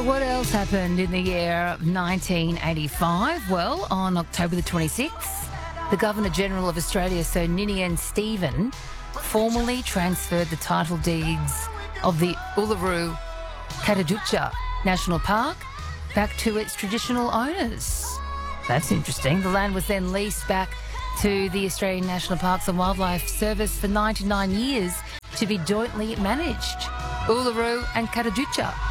What else happened in the year 1985? Well, on October the 26th, the Governor-General of Australia, Sir Ninian Stephen, formally transferred the title deeds of the Uluru Katajucha National Park back to its traditional owners. That's interesting. The land was then leased back to the Australian National Parks and Wildlife Service for 99 years to be jointly managed. Uluru and Katajucha